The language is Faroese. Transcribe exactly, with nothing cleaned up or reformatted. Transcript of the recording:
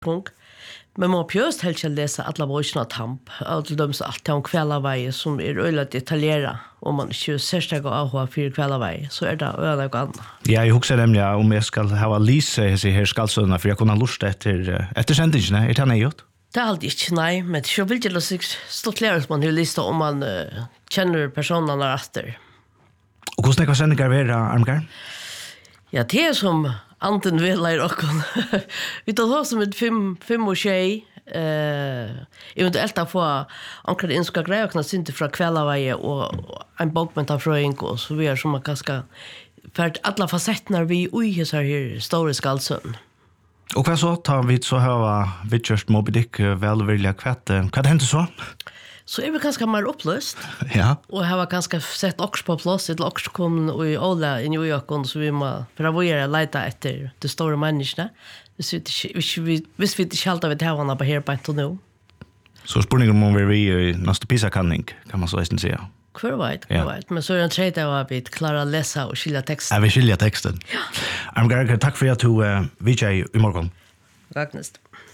punkt. Men man pjöst helt att läsa alla böckerna tamp. Alltså de så allt om kvällarväg som är öliga detaljerat. Om man inte särskilt går av för kvällarväg så är det öliga och annat. Ja, jag husker nämligen om jag ska ha lise här skallsöna för jag kunna lusta efter efter sändningen. Är det nöjt? Det är alltid inte, nej. Men jag vill inte stå klart man har lista om man uh, känner personerna efter. Och hur snäcka sändningar vara, Armgar? Ja, det är som Anton vill lära oss. Vi tar oss som ett fem, fem och tjej. Uh, eventuellt att få omkring inska grejer och kunna synta från kvällarväg och, och en bokmentafröjning och så vi är som man ganska för alla facetterna vi oj så här stora skallsön. Och vad så tar vi så här Richard Moby Dick välvilliga kvätt. Vad hände så? Så är vi ganska mer upplöst. Ja. Och har ganska sett också på plats ett också kom och i alla i New York och så vi må provera leta efter det stora människorna. Så vi visst vi inte helt av det här på här på inte nu. Så spurningen om vi i nästa Pisa-kanning kan man så nästan säga. Kvar vet, kvar vet. Men så är det en tredje av att vi klarar läsa och skilja texten. Ja, vi skilja texten. Ja. Armgar, tack för att du uh, vi tjej i morgon. Vagnest.